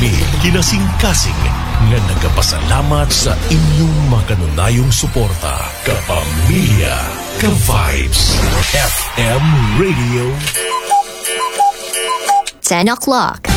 kami kinasing-kasing nga nagapasalamat sa inyong makanunayong suporta. Kapamilya, ka-Vibes, FM Radio. 10 o'clock.